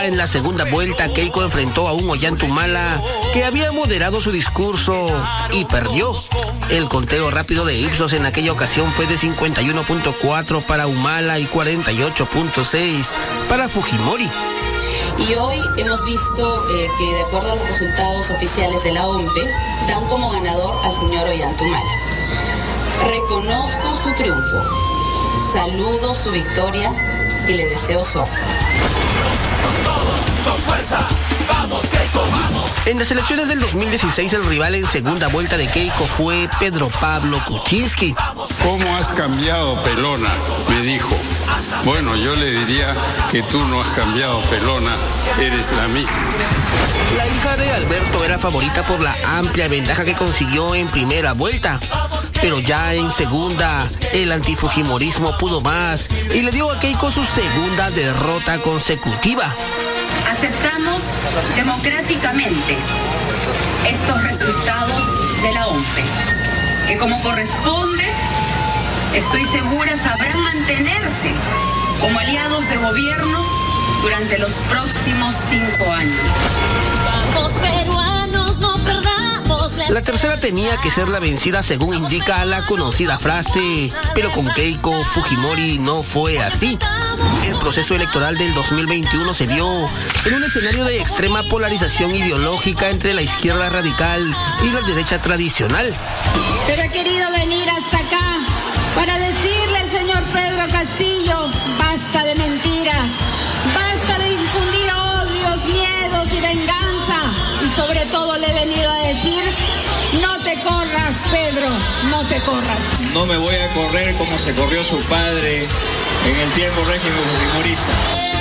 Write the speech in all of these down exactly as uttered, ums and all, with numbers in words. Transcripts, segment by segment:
en la segunda vuelta, Keiko enfrentó a un Ollanta-Humala que había moderado su discurso y perdió. El conteo rápido de Ipsos en aquella ocasión fue de cincuenta y uno punto cuatro para Humala y cuarenta y ocho punto seis para Fujimori. Y hoy hemos visto eh, que de acuerdo a los resultados oficiales de la O M P E, dan como ganador al señor Ollanta-Humala. Reconozco su triunfo, saludo su victoria y le deseo suerte. Con todo, con fuerza, vamos Keiko, vamos. En las elecciones del dos mil dieciséis, el rival en segunda vuelta de Keiko fue Pedro Pablo Kuczynski. ¿Cómo has cambiado, pelona?, me dijo. Bueno, yo le diría que tú no has cambiado, pelona, eres la misma. La hija de Alberto era favorita por la amplia ventaja que consiguió en primera vuelta, pero ya en segunda el antifujimorismo pudo más y le dio a Keiko su segunda derrota consecutiva. Aceptamos democráticamente estos resultados de la O M P E, que como corresponde, estoy segura sabrán mantenerse como aliados de gobierno durante los próximos cinco años. Vamos peruanos, no perdamos la... La tercera tenía que ser la vencida, según indica la conocida frase, pero con Keiko Fujimori no fue así. El proceso electoral del dos mil veintiuno se dio en un escenario de extrema polarización ideológica entre la izquierda radical y la derecha tradicional. Pero he querido venir hasta acá para decirle al señor Pedro Castillo, basta de mentiras, basta de infundir odios, miedos y venganza. Y sobre todo le he venido a decir, no te corras, Pedro, no te corras. No me voy a correr como se corrió su padre en el tiempo régimen fujimorista.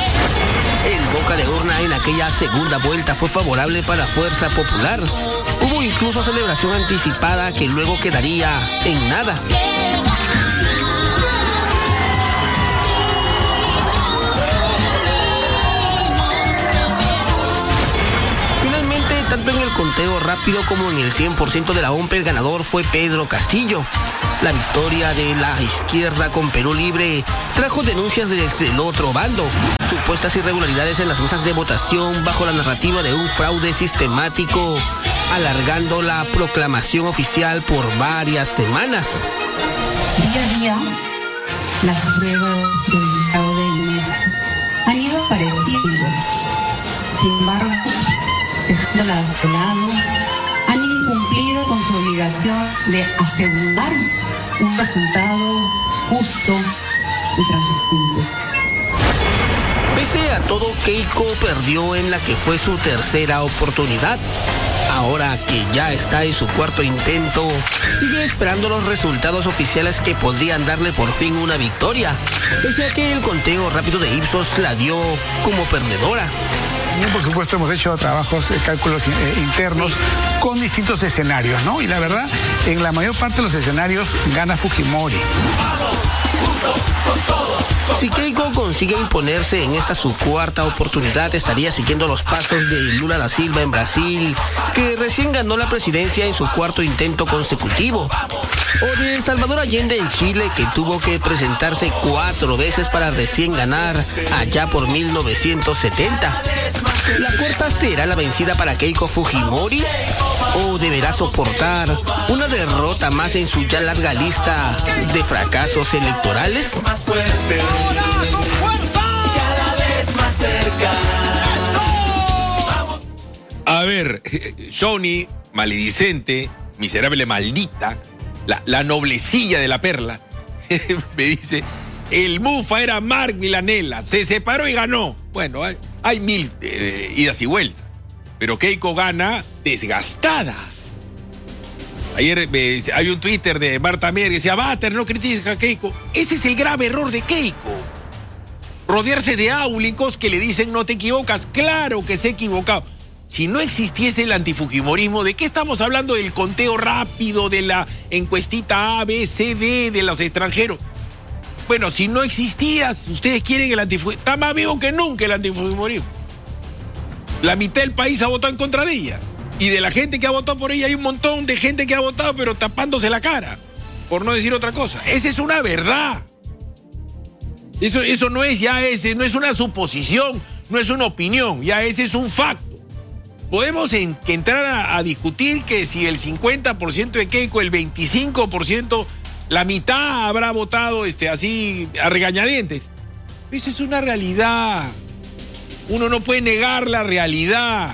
El boca de urna en aquella segunda vuelta fue favorable para Fuerza Popular. Hubo incluso celebración anticipada que luego quedaría en nada. Finalmente, tanto en el conteo rápido como en el cien por ciento de la O M P E, el ganador fue Pedro Castillo. La victoria de la izquierda con Perú Libre trajo denuncias desde el otro bando, supuestas irregularidades en las mesas de votación bajo la narrativa de un fraude sistemático, alargando la proclamación oficial por varias semanas. Día a día, las pruebas del fraude en esta han ido apareciendo. Sin embargo, dejándolas de lado, han incumplido con su obligación de asegurar un resultado justo y transparente. Pese a todo, Keiko perdió en la que fue su tercera oportunidad. Ahora que ya está en su cuarto intento, sigue esperando los resultados oficiales que podrían darle por fin una victoria, pese a que el conteo rápido de Ipsos la dio como perdedora. Por supuesto, hemos hecho trabajos, eh, cálculos eh, internos Sí. con distintos escenarios, ¿no? Y la verdad, en la mayor parte de los escenarios gana Fujimori. Vamos, juntos, con todo, con Si Keiko consigue imponerse en esta su cuarta oportunidad, estaría siguiendo los pasos de Lula da Silva en Brasil, que recién ganó la presidencia en su cuarto intento consecutivo, o de Salvador Allende en Chile, que tuvo que presentarse cuatro veces para recién ganar allá por mil novecientos setenta. ¿La cuarta será la vencida para Keiko Fujimori? ¿O deberá soportar una derrota más en su ya larga lista de fracasos electorales? más fuerte. Ahora con fuerza. Cada vez más cerca. Vamos. A ver, Johnny, maledicente, miserable maldita, la, la noblecilla de la perla, me dice, el Mufa era Marc Milanela, se separó y ganó. Bueno, hay, hay mil eh, idas y vueltas, pero Keiko gana desgastada. Ayer eh, hay un Twitter de Marta Mer que decía, Bater, no critiques a Keiko. Ese es el grave error de Keiko. Rodearse de áulicos que le dicen no te equivocas. Claro que se ha equivocado. Si no existiese el antifujimorismo, ¿de qué estamos hablando? Del conteo rápido, de la encuestita A, B, C, D, de los extranjeros. Bueno, si no existías, ustedes quieren el antifujimorismo. Está más vivo que nunca el antifujimorismo. La mitad del país ha votado en contra de ella. Y de la gente que ha votado por ella hay un montón de gente que ha votado, pero tapándose la cara, por no decir otra cosa. Esa es una verdad. Eso, eso no es ya ese, no es una suposición. no es una opinión, ya ese es un facto. Podemos en, que entrar a, a discutir que si el cincuenta por ciento de Keiko, el veinticinco por ciento, la mitad habrá votado este, así a regañadientes. Eso es una realidad. Uno no puede negar la realidad.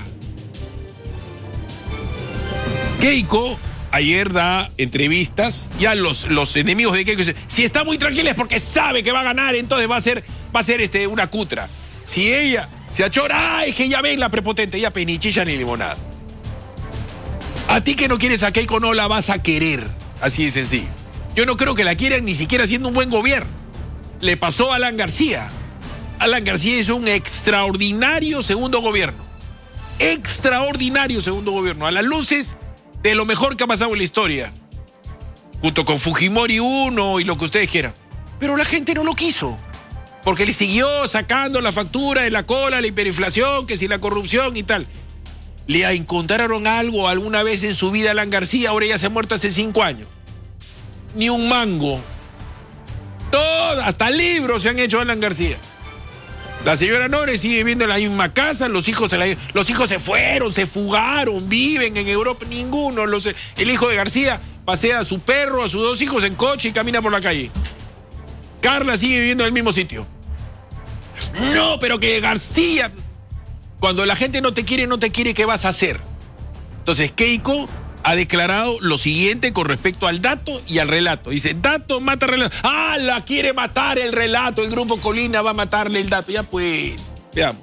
Keiko ayer da entrevistas, ya los, los enemigos de Keiko dicen, si está muy tranquila es porque sabe que va a ganar, entonces va a ser, va a ser este, una cutra. Si ella se achora, ¡ay, que ya ven la prepotente! Ella penichilla ni limonada. A ti que no quieres a Keiko no la vas a querer, así de sencillo. Yo no creo que la quieran ni siquiera haciendo un buen gobierno. Le pasó a Alan García. Alan García hizo un extraordinario segundo gobierno. Extraordinario segundo gobierno. A las luces de lo mejor que ha pasado en la historia. Junto con Fujimori uno y lo que ustedes quieran. Pero la gente no lo quiso. Porque le siguió sacando la factura de la cola, la hiperinflación, que si la corrupción y tal. Le encontraron algo alguna vez en su vida a Alan García, ahora ya se ha muerto hace cinco años. Ni un mango. Todo, hasta libros se han hecho a Alan García. La señora Nore sigue viviendo en la misma casa, los hijos se, la, los hijos se fueron, se fugaron, viven en Europa, ninguno. Los, el hijo de García pasea a su perro, a sus dos hijos en coche y camina por la calle. Carla sigue viviendo en el mismo sitio. No, pero que García... Cuando la gente no te quiere, no te quiere, ¿qué vas a hacer? Entonces Keiko ha declarado lo siguiente con respecto al dato y al relato. Dice, dato mata relato. ¡Ah, la quiere matar el relato! El Grupo Colina va a matarle el dato. Ya pues, veamos.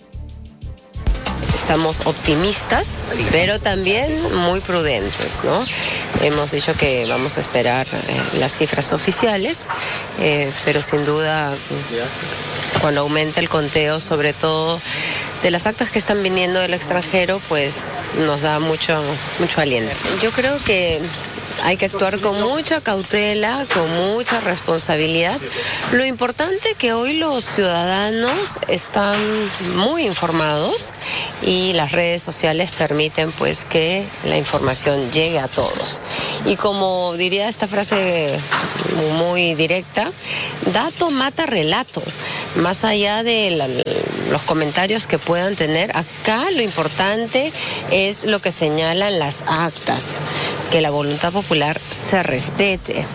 Estamos optimistas, pero también muy prudentes, ¿no? Hemos dicho que vamos a esperar eh, las cifras oficiales, eh, pero sin duda, cuando aumente el conteo, sobre todo de las actas que están viniendo del extranjero, pues nos da mucho, mucho aliento. Yo creo que hay que actuar con mucha cautela, con mucha responsabilidad. Lo importante es que hoy los ciudadanos están muy informados y las redes sociales permiten pues que la información llegue a todos. Y como diría esta frase muy directa, dato mata relato. Más allá de la, los comentarios que puedan tener, acá lo importante es lo que señalan las actas, que la voluntad popular se respete.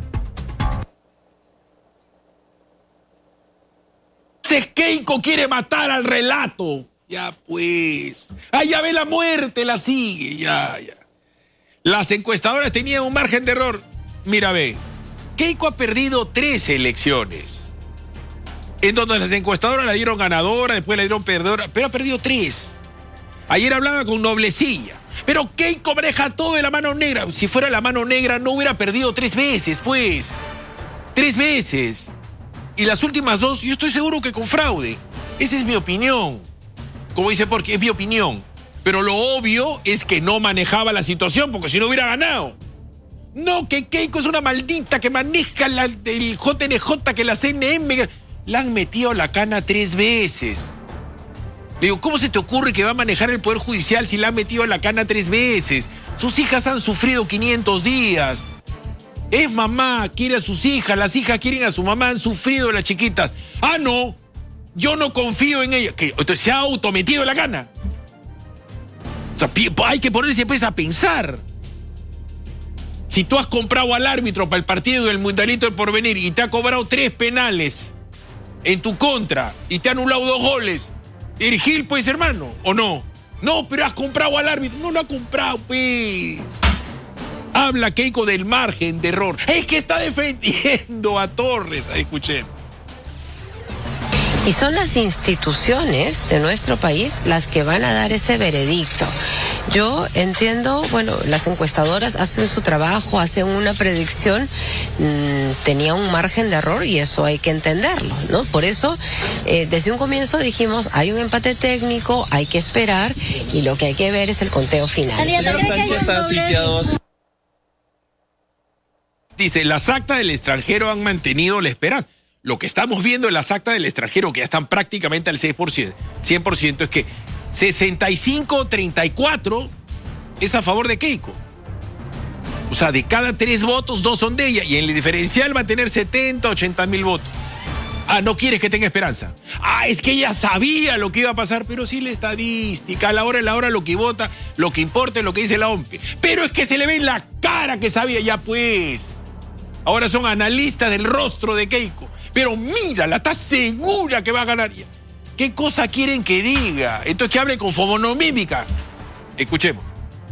Keiko quiere matar al relato. Ya pues. Ah, ya ve la muerte, la sigue. Ya, ya. Las encuestadoras tenían un margen de error. Mira, ve. Keiko ha perdido tres elecciones. En donde las encuestadoras la dieron ganadora, después la dieron perdedora, pero ha perdido tres. Ayer hablaba con Noblecilla. Pero Keiko maneja todo de la mano negra. Si fuera la mano negra no hubiera perdido tres veces, pues. Tres veces. Y las últimas dos, yo estoy seguro que con fraude. Esa es mi opinión. Como dice, porque es mi opinión. Pero lo obvio es que no manejaba la situación, porque si no hubiera ganado. No, que Keiko es una maldita que maneja la, el J N J, que la C N M... La han metido a la cana tres veces. Le digo, ¿cómo se te ocurre que va a manejar el Poder Judicial si la han metido a la cana tres veces? Sus hijas han sufrido quinientos días. Es mamá, quiere a sus hijas, las hijas quieren a su mamá, han sufrido las chiquitas. Ah, no, yo no confío en ella. Que entonces se ha autometido a la cana. O sea, hay que ponerse pues a pensar. Si tú has comprado al árbitro para el partido del Mundialito del Porvenir y te ha cobrado tres penales en tu contra y te ha anulado dos goles, ¿eres Gil, pues, hermano? ¿O no? No, pero has comprado al árbitro. No lo ha comprado, pues. Habla Keiko del margen de error. Es que está defendiendo a Torres. Escuchen. Y son las instituciones de nuestro país las que van a dar ese veredicto. Yo entiendo, bueno, las encuestadoras hacen su trabajo, hacen una predicción, mmm, tenía un margen de error y eso hay que entenderlo, ¿no? Por eso, eh, desde un comienzo dijimos, hay un empate técnico, hay que esperar y lo que hay que ver es el conteo final. Dice, las actas del extranjero han mantenido la esperanza. Lo que estamos viendo en las actas del extranjero, que ya están prácticamente al seis por ciento, cien por ciento, es que sesenta y cinco a treinta y cuatro es a favor de Keiko. O sea, de cada tres votos, dos son de ella. Y en el diferencial va a tener setenta, ochenta mil votos. Ah, no quieres que tenga esperanza. Ah, es que ella sabía lo que iba a pasar, pero sí la estadística, a la hora de la hora lo que vota, lo que importa es lo que dice la O M P. Pero es que se le ve en la cara que sabía ya pues. Ahora son analistas del rostro de Keiko. Pero mírala, está segura que va a ganar. ¿Qué cosa quieren que diga? Entonces que hable con fonomímica. Escuchemos.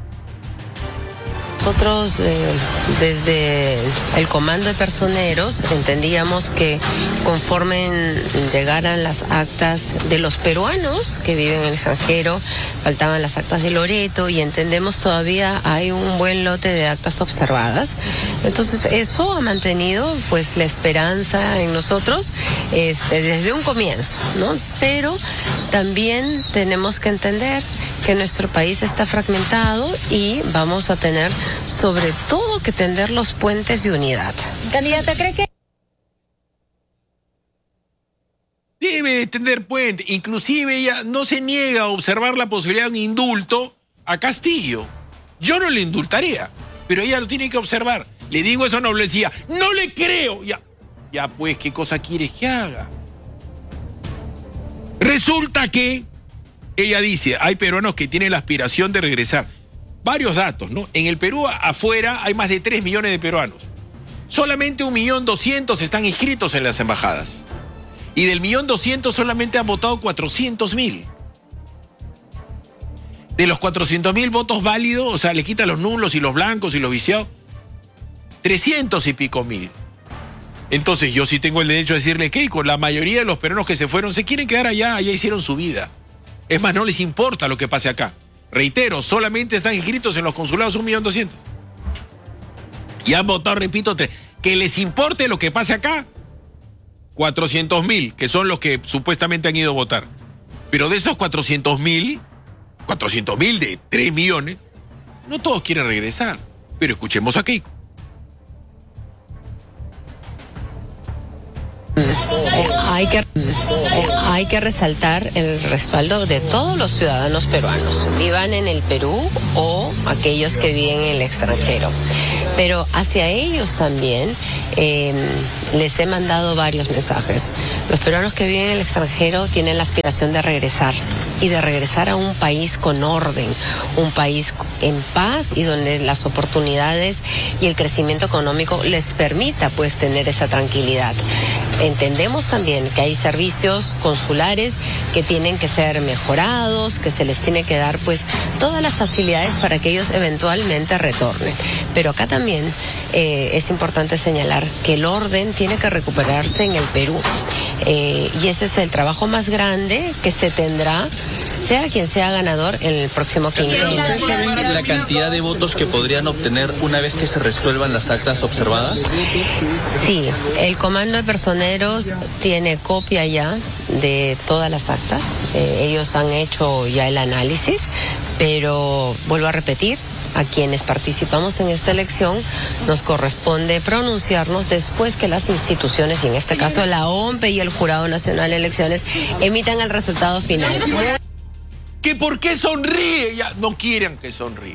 Nosotros eh, desde el comando de personeros entendíamos que conforme llegaran las actas de los peruanos que viven en el extranjero, faltaban las actas de Loreto y entendemos todavía hay un buen lote de actas observadas. Entonces eso ha mantenido pues la esperanza en nosotros este, desde un comienzo, ¿no? Pero también tenemos que entender que nuestro país está fragmentado y vamos a tener sobre todo que tender los puentes de unidad. Candidata, ¿cree que...? Debe tender puente. Inclusive ella no se niega a observar la posibilidad de un indulto a Castillo. Yo no le indultaría, pero ella lo tiene que observar. Le digo eso a Noblecía. ¡No le creo! Ya, ya pues, ¿qué cosa quieres que haga? Resulta que ella dice, hay peruanos que tienen la aspiración de regresar. Varios datos, ¿no? En el Perú afuera hay más de tres millones de peruanos. Solamente un millón doscientos están inscritos en las embajadas. Y del millón doscientos solamente han votado cuatrocientos mil. De los cuatrocientos mil votos válidos, o sea, le quita los nulos y los blancos y los viciados, trescientos y pico mil. Entonces yo sí tengo el derecho a decirle que con la mayoría de los peruanos que se fueron se quieren quedar allá, allá hicieron su vida. Es más, no les importa lo que pase acá. Reitero, solamente están inscritos en los consulados un millón doscientos. Y han votado, repito, que les importe lo que pase acá, cuatrocientos mil, que son los que supuestamente han ido a votar. Pero de esos cuatrocientos mil, cuatrocientos mil de tres millones, no todos quieren regresar. Pero escuchemos a Keiko. Hay que, hay que resaltar el respaldo de todos los ciudadanos peruanos, vivan en el Perú o aquellos que viven en el extranjero. Pero hacia ellos también eh, les he mandado varios mensajes. Los peruanos que viven en el extranjero tienen la aspiración de regresar y de regresar a un país con orden, un país en paz y donde las oportunidades y el crecimiento económico les permita pues tener esa tranquilidad. Entendemos también que hay servicios consulares que tienen que ser mejorados, que se les tiene que dar pues todas las facilidades para que ellos eventualmente retornen. Pero acá también eh, es importante señalar que el orden tiene que recuperarse en el Perú. Eh, y ese es el trabajo más grande que se tendrá, sea quien sea ganador en el próximo quinquenio. ¿Ustedes saben la cantidad de votos que podrían obtener una vez que se resuelvan las actas observadas? Sí, el comando de personeros tiene copia ya de todas las actas. Eh, ellos han hecho ya el análisis, pero vuelvo a repetir, a quienes participamos en esta elección nos corresponde pronunciarnos después que las instituciones, y en este caso la O M P y el Jurado Nacional de Elecciones, emitan el resultado final. ¿Que por qué sonríe? Ya no quieren que sonríe.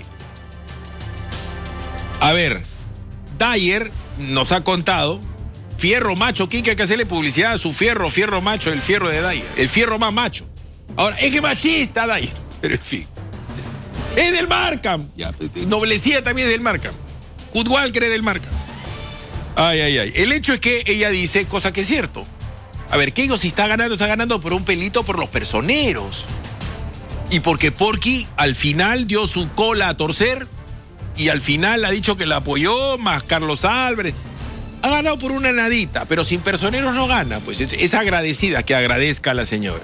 A ver, Dyer nos ha contado, fierro macho, ¿quién que hay que hacerle publicidad a su fierro, fierro macho, el fierro de Dyer? El fierro más macho. Ahora, es que machista Dyer, pero en fin. Es del Markham. Ya, Noblecía también es del Markham. Kurt Walker es del Markham. Ay, ay, ay. El hecho es que ella dice, cosa que es cierto. A ver, Keiko si está ganando, está ganando por un pelito por los personeros. Y porque Porky al final dio su cola a torcer y al final ha dicho que la apoyó, más Carlos Álvarez. Ha ganado por una nadita, pero sin personeros no gana. Pues es, es agradecida, que agradezca a la señora.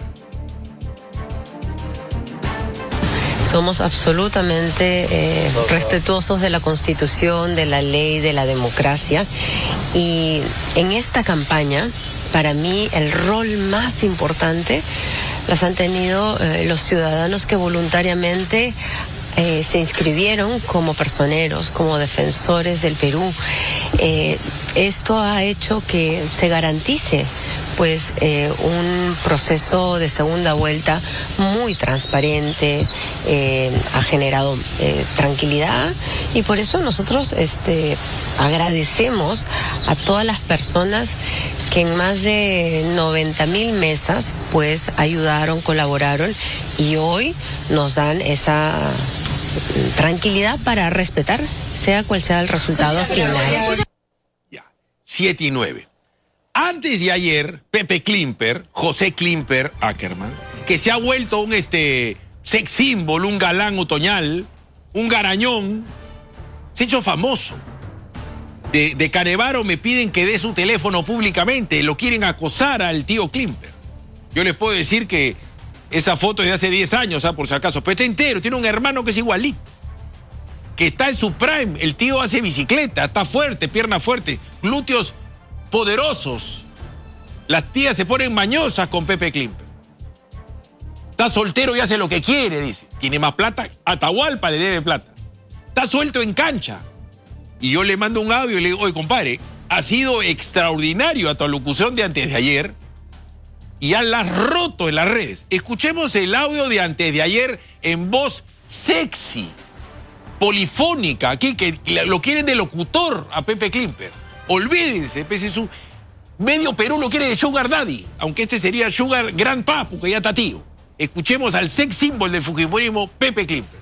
Somos absolutamente eh, respetuosos de la Constitución, de la ley, de la democracia. Y en esta campaña, para mí, el rol más importante las han tenido eh, los ciudadanos que voluntariamente eh, se inscribieron como personeros, como defensores del Perú. Eh, esto ha hecho que se garantice pues eh, un proceso de segunda vuelta muy transparente, eh, ha generado eh, tranquilidad, y por eso nosotros este, agradecemos a todas las personas que en más de noventa mil mesas pues ayudaron, colaboraron, y hoy nos dan esa tranquilidad para respetar sea cual sea el resultado final. Ya, siete y nueve. Antes de ayer, Pepe Klimper, José Klimper Ackerman, que se ha vuelto un este sex symbol, un galán otoñal, un garañón, se ha hecho famoso. De, de Canevaro me piden que dé su teléfono públicamente, lo quieren acosar al tío Klimper. Yo les puedo decir que esa foto es de hace diez años, ¿ah? Por si acaso, pero está entero, tiene un hermano que es igualito, que está en su prime, el tío hace bicicleta, está fuerte, pierna fuerte, glúteos poderosos. Las tías se ponen mañosas con Pepe Klimper. Está soltero y hace lo que quiere, dice. Tiene más plata, Atahualpa le debe plata. Está suelto en cancha. Y yo le mando un audio y le digo, oye, compadre, ha sido extraordinario a tu alocución de antes de ayer y ya la has roto en las redes. Escuchemos el audio de antes de ayer en voz sexy, polifónica, aquí que lo quieren de locutor a Pepe Klimper. Olvídense, pese su medio Perú lo quiere de Sugar Daddy, aunque este sería Sugar Grandpa, porque ya está tío. Escuchemos al sex symbol del fujimorismo, Pepe Klimper.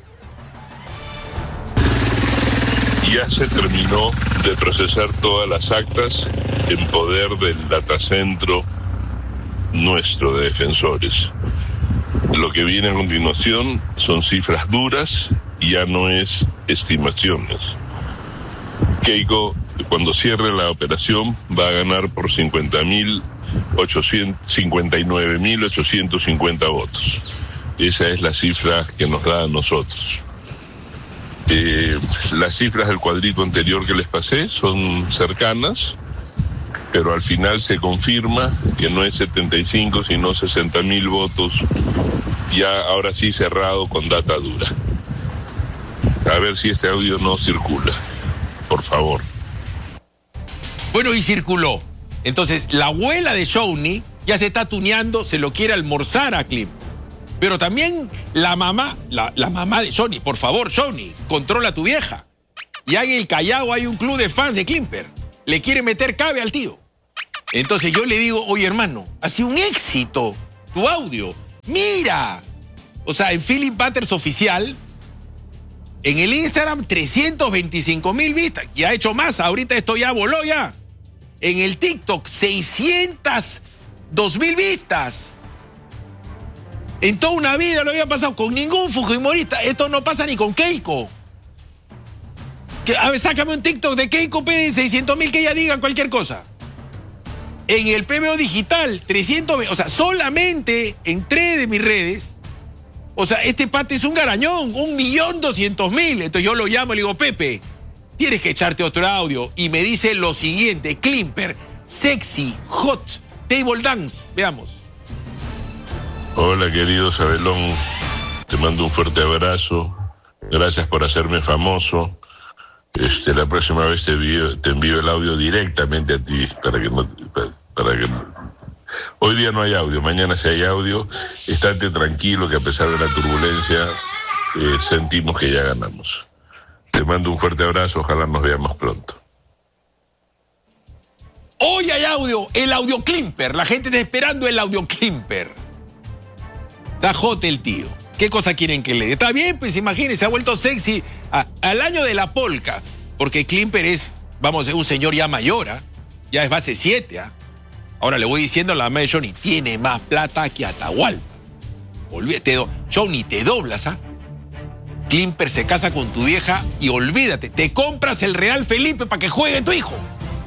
Ya se terminó de procesar todas las actas en poder del datacentro nuestro de defensores. Lo que viene a continuación son cifras duras y ya no es estimaciones. Keiko, cuando cierre la operación, va a ganar por cincuenta y nueve mil ochocientos cincuenta votos. Esa es la cifra que nos da a nosotros. Eh, las cifras del cuadrito anterior que les pasé son cercanas, pero al final se confirma que no es setenta y cinco, sino sesenta mil votos, ya ahora sí cerrado con data dura. A ver si este audio no circula, por favor. Bueno, y circuló. Entonces, la abuela de Shawnee ya se está tuneando, se lo quiere almorzar a Klimper. Pero también la mamá, la, la mamá de Shawnee, por favor, Shawnee, controla a tu vieja. Y ahí en el Callao hay un club de fans de Klimper. Le quiere meter cabe al tío. Entonces yo le digo, oye hermano, ha sido un éxito tu audio. ¡Mira! O sea, en Philip Butters oficial, en el Instagram, trescientos veinticinco mil vistas. Y ha hecho más, ahorita esto ya voló ya. En el TikTok, seiscientos dos mil vistas. En toda una vida lo había pasado con ningún fujimorista. Esto no pasa ni con Keiko. Que, a ver, sácame un TikTok de Keiko, pide seiscientos mil que ella diga cualquier cosa. En el P B O digital, trescientos, o sea, solamente en tres de mis redes. O sea, este pate es un garañón, un millón doscientos mil. Entonces yo lo llamo y le digo, Pepe, tienes que echarte otro audio. Y me dice lo siguiente, Klimper, sexy, hot, table dance. Veamos. Hola, querido Sabelón, te mando un fuerte abrazo, gracias por hacerme famoso. Este, la próxima vez te envío, te envío el audio directamente a ti, para que no, para, para que hoy día no hay audio, mañana sí hay audio. Estate tranquilo que a pesar de la turbulencia eh, sentimos que ya ganamos. Te mando un fuerte abrazo, ojalá nos veamos pronto. Hoy hay audio, el audio Klimper, la gente está esperando el audio Klimper. Está hot el tío. ¿Qué cosa quieren que le dé? Está bien, pues imagínense, se ha vuelto sexy a, al año de la polka. Porque Klimper es, vamos, un señor ya mayor, ¿eh? Ya es base siete. ¿eh? Ahora le voy diciendo a la mamá de Shawnee, tiene más plata que Atahualpa. Olvídate, do, Shawnee, te doblas, ¿ah? ¿eh? Klimper se casa con tu vieja y olvídate, te compras el Real Felipe para que juegue tu hijo.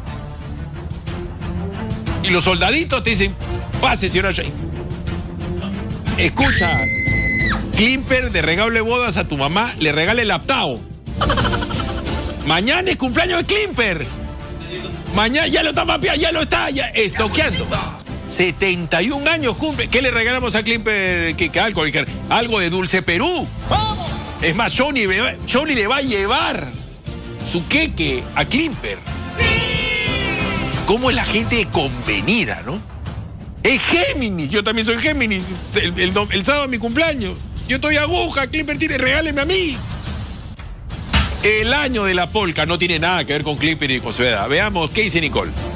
Y los soldaditos te dicen, pase, señora Shawnee. Escucha, Klimper de regalo de bodas a tu mamá le regala el aptao. Mañana es cumpleaños de Klimper. Mañana ya lo está mapeando, ya lo está ya estoqueando. setenta y un años cumple. ¿Qué le regalamos a Klimper? ¿Qué, qué algo? Algo de Dulce Perú. Es más, Shawnee, Shawnee le va a llevar su queque a Klimper. ¿Cómo es la gente convenida, no? Es Géminis, yo también soy Géminis. El, el, el sábado es mi cumpleaños. Yo estoy aguja, Clipper tiene, regáleme a mí. El año de la polca no tiene nada que ver con Clipper y con su edad. Veamos qué dice Nicole.